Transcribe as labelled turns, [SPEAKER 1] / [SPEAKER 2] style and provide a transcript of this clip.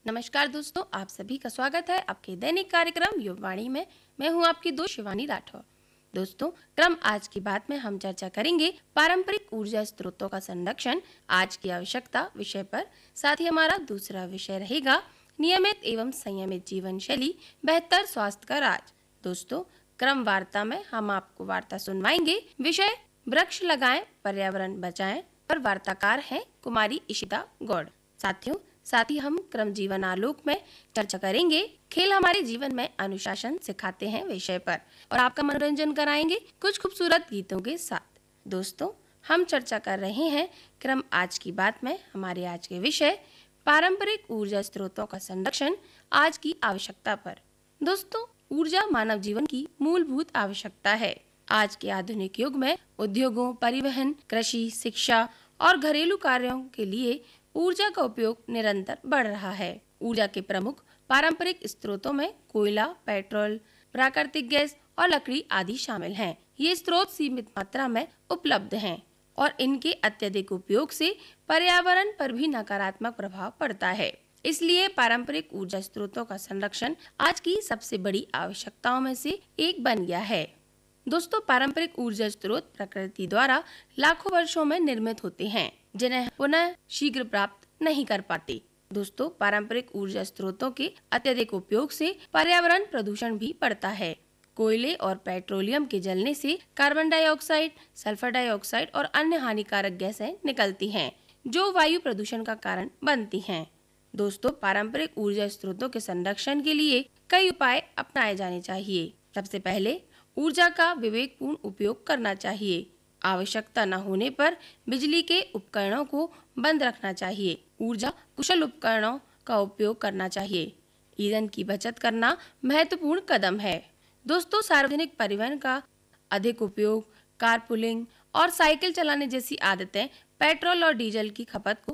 [SPEAKER 1] नमस्कार दोस्तों, आप सभी का स्वागत है आपके दैनिक कार्यक्रम युववाणी में। मैं हूं आपकी दोस्त शिवानी राठौर। दोस्तों, क्रम आज की बात में हम चर्चा करेंगे पारंपरिक ऊर्जा स्रोतों का संरक्षण आज की आवश्यकता विषय पर। साथ ही हमारा दूसरा विषय रहेगा नियमित एवं संयमित जीवन शैली, बेहतर स्वास्थ्य का राज। दोस्तों, क्रम वार्ता में हम आपको वार्ता सुनवाएंगे। विषय वृक्ष लगाएं, पर्यावरण बचाएं और वार्ताकार हैं कुमारी इशिता गौड़। साथ ही हम क्रम जीवन आलोक में चर्चा करेंगे खेल हमारे जीवन में अनुशासन सिखाते हैं विषय पर, और आपका मनोरंजन कराएंगे कुछ खूबसूरत गीतों के साथ। दोस्तों, हम चर्चा कर रहे हैं क्रम आज की बात में हमारे आज के विषय पारंपरिक ऊर्जा स्रोतों का संरक्षण आज की आवश्यकता पर। दोस्तों, ऊर्जा मानव जीवन की मूलभूत आवश्यकता है। आज के आधुनिक युग में उद्योगों, परिवहन, कृषि, शिक्षा और घरेलू कार्यों के लिए ऊर्जा का उपयोग निरंतर बढ़ रहा है। ऊर्जा के प्रमुख पारंपरिक स्रोतों में कोयला, पेट्रोल, प्राकृतिक गैस और लकड़ी आदि शामिल हैं। ये स्रोत सीमित मात्रा में उपलब्ध हैं और इनके अत्यधिक उपयोग से पर्यावरण पर भी नकारात्मक प्रभाव पड़ता है। इसलिए पारंपरिक ऊर्जा स्रोतों का संरक्षण आज की सबसे बड़ी आवश्यकताओं में से एक बन गया है। दोस्तों, पारंपरिक ऊर्जा स्रोत प्रकृति द्वारा लाखों वर्षों में निर्मित होते हैं, जिन्हें पुनः शीघ्र प्राप्त नहीं कर पाते। दोस्तों, पारंपरिक ऊर्जा स्रोतों के अत्यधिक उपयोग से पर्यावरण प्रदूषण भी बढ़ता है। कोयले और पेट्रोलियम के जलने से कार्बन डाइऑक्साइड, सल्फर डाइऑक्साइड और अन्य हानिकारक गैसें निकलती हैं, जो वायु प्रदूषण का कारण बनती हैं। दोस्तों, पारंपरिक ऊर्जा स्रोतों के संरक्षण के लिए कई उपाय अपनाए जाने चाहिए। सबसे पहले ऊर्जा का विवेकपूर्ण उपयोग करना चाहिए। आवश्यकता न होने पर बिजली के उपकरणों को बंद रखना चाहिए। ऊर्जा कुशल उपकरणों का उपयोग करना चाहिए। ईंधन की बचत करना महत्वपूर्ण कदम है। दोस्तों, सार्वजनिक परिवहन का अधिक उपयोग, कारपूलिंग और साइकिल चलाने जैसी आदतें पेट्रोल और डीजल की खपत को